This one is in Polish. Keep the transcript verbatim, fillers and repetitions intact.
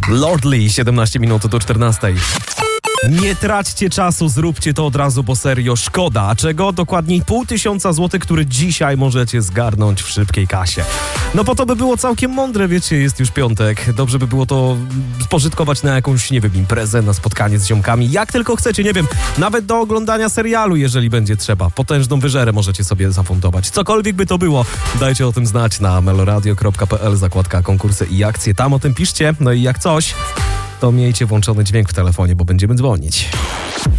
Lordly, siedemnaście minut do czternastej. Nie traćcie czasu, zróbcie to od razu, bo serio szkoda. A czego? Dokładniej pół tysiąca złotych, które dzisiaj możecie zgarnąć w szybkiej kasie. No po to by było całkiem mądre, wiecie, jest już piątek. Dobrze by było to spożytkować na jakąś, nie wiem, imprezę, na spotkanie z ziomkami. Jak tylko chcecie, nie wiem, nawet do oglądania serialu, jeżeli będzie trzeba. Potężną wyżerę możecie sobie zafundować. Cokolwiek by to było, dajcie o tym znać na meloradio kropka p l, zakładka konkursy i akcje. Tam o tym piszcie. No i jak coś, to miejcie włączony dźwięk w telefonie, bo będziemy dzwonić.